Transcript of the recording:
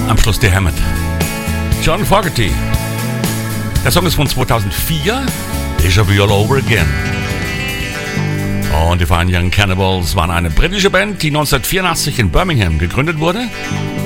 Am Schluss der Hammond. John Fogerty. Der Song ist von 2004. Déjà Vu All Over Again. Und die Fine Young Cannibals waren eine britische Band, die 1984 in Birmingham gegründet wurde